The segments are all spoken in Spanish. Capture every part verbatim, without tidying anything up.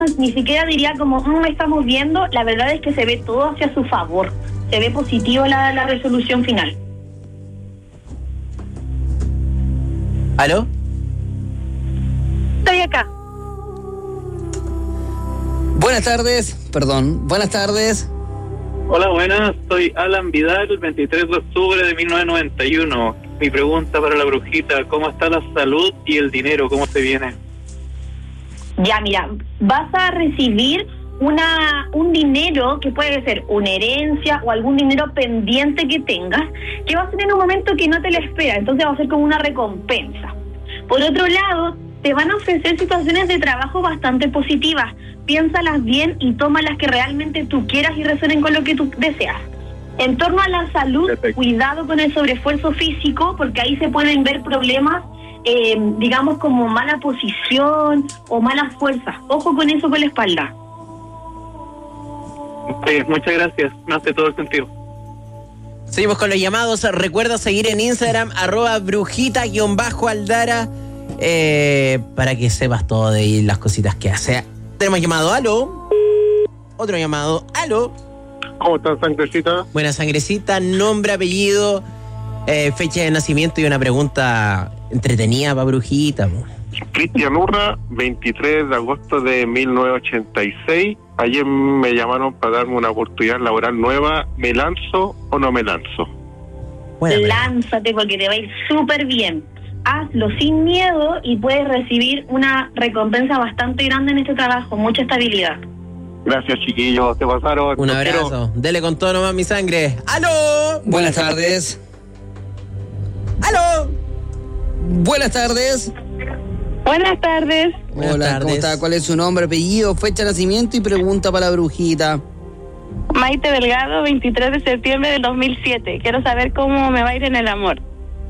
ni siquiera diría como, mmm, estamos viendo, la verdad es que se ve todo hacia su favor. Se ve positivo la, la resolución final. ¿Aló? Estoy acá. Buenas tardes, perdón, buenas tardes. Hola, buenas, soy Alan Vidal, veintitrés de octubre de mil novecientos noventa y uno. Mi pregunta para la brujita, ¿cómo está la salud y el dinero? ¿Cómo se viene? Ya, mira, vas a recibir una un dinero que puede ser una herencia o algún dinero pendiente que tengas, que va a ser en un momento que no te lo esperas, entonces va a ser como una recompensa. Por otro lado, te van a ofrecer situaciones de trabajo bastante positivas. Piénsalas bien y toma las que realmente tú quieras y resuenen con lo que tú deseas. En torno a la salud, perfecto, cuidado con el sobreesfuerzo físico, porque ahí se pueden ver problemas, eh, digamos como mala posición o mala fuerza. Ojo con eso con la espalda. Sí, muchas gracias, me hace todo el sentido. Seguimos con los llamados. Recuerda seguir en Instagram, arroba brujita-aldara, eh, para que sepas todo de las cositas que hace. Tenemos llamado, aló. Otro llamado, aló. ¿Cómo estás, sangrecita? Buena sangrecita, nombre, apellido, eh, fecha de nacimiento y una pregunta entretenida para brujita. Cristian Urra, veintitrés de agosto de mil novecientos ochenta y seis. Ayer me llamaron para darme una oportunidad laboral nueva. ¿Me lanzo o no me lanzo? Bueno, lánzate porque te va a ir súper bien. Hazlo sin miedo y puedes recibir una recompensa bastante grande en este trabajo, mucha estabilidad. Gracias, chiquillos, te pasaron. Un abrazo. Quiero. Dele con todo nomás mi sangre. ¡Aló! Buenas tardes. ¡Aló! Buenas tardes. Buenas tardes. Hola, Buenas tardes. ¿Cómo está? ¿Cuál es su nombre, apellido, fecha de nacimiento y pregunta para la brujita? Maite Delgado, veintitrés de septiembre del dos mil siete. Quiero saber cómo me va a ir en el amor.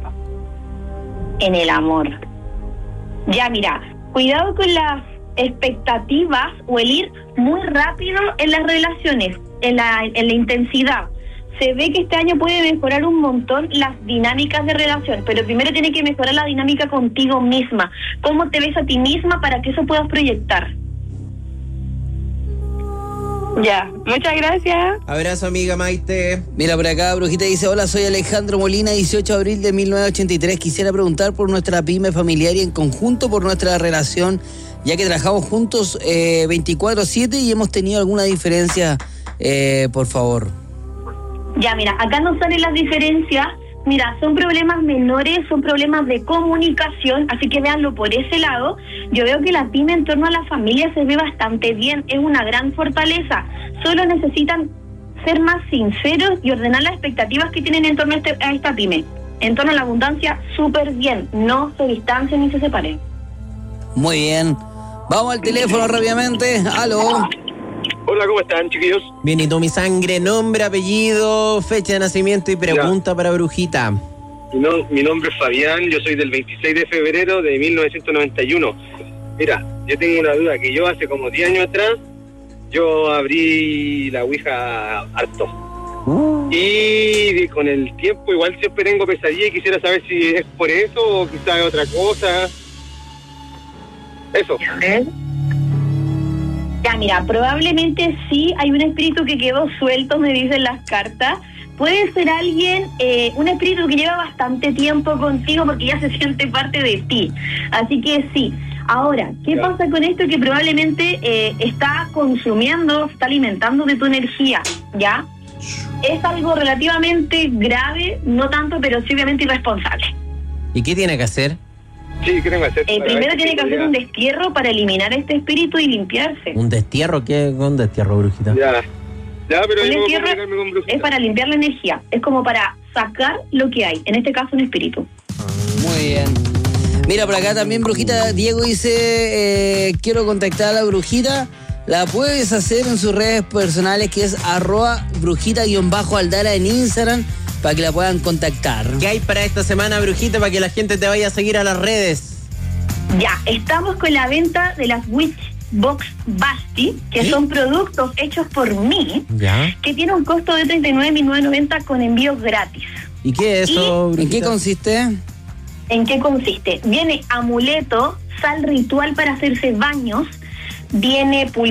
En el amor. Ya, mira, cuidado con las expectativas o el ir muy rápido en las relaciones, en la, en la intensidad. Se ve que este año puede mejorar un montón las dinámicas de relación, pero primero tiene que mejorar la dinámica contigo misma. ¿Cómo te ves a ti misma para que eso puedas proyectar? Ya, muchas gracias. Abrazo, amiga Maite. Mira, por acá, brujita dice, hola, soy Alejandro Molina, dieciocho de abril de mil novecientos ochenta y tres. Quisiera preguntar por nuestra pyme familiar y en conjunto por nuestra relación, ya que trabajamos juntos eh, veinticuatro siete y hemos tenido alguna diferencia, eh, por favor. Ya, mira, acá no salen las diferencias. Mira, son problemas menores, son problemas de comunicación, así que véanlo por ese lado. Yo veo que la pyme en torno a la familia se ve bastante bien, es una gran fortaleza. Solo necesitan ser más sinceros y ordenar las expectativas que tienen en torno a, este, a esta pyme. En torno a la abundancia, súper bien, no se distancien ni se separen. Muy bien. Vamos al teléfono rápidamente. Aló. Hola, ¿cómo están, chiquillos? Bien, y tú, mi sangre, nombre, apellido, fecha de nacimiento y pregunta ya. Para brujita. Mi, no, mi nombre es Fabián, yo soy del veintiséis de febrero de mil novecientos noventa y uno. Mira, yo tengo una duda, que yo hace como diez años atrás, yo abrí la Ouija harto. Uh. Y con el tiempo igual siempre tengo pesadilla y quisiera saber si es por eso o quizás es otra cosa. Eso. ¿Eh? Ya, mira, probablemente sí hay un espíritu que quedó suelto, me dicen las cartas. Puede ser alguien, eh, un espíritu que lleva bastante tiempo contigo porque ya se siente parte de ti. Así que sí. Ahora, ¿qué ya. pasa con esto? Que probablemente eh, está consumiendo, está alimentando de tu energía, ¿ya? Es algo relativamente grave, no tanto, pero sí obviamente irresponsable. ¿Y qué tiene que hacer? Sí, ¿qué tengo que hacer? Eh, primero tiene que hacer un destierro para eliminar este espíritu y limpiarse. ¿Un destierro? ¿Qué es un destierro, brujita? Ya, ya, pero un yo destierro con brujita. Es para limpiar la energía, es como para sacar lo que hay, en este caso un espíritu. Muy bien. Mira, por acá también, brujita, Diego dice, eh, quiero contactar a la brujita. La puedes hacer en sus redes personales, que es arroba brujita-aldara en Instagram, para que la puedan contactar. ¿Qué hay para esta semana, brujita, para que la gente te vaya a seguir a las redes? Ya, estamos con la venta de las Witch Box Basti, que ¿sí? son productos hechos por mí, ¿ya? Que tiene un costo de treinta y nueve mil novecientos noventa con envío gratis. ¿Y qué es eso, ¿Y, ¿En qué consiste? ¿En qué consiste? Viene amuleto, sal ritual para hacerse baños, viene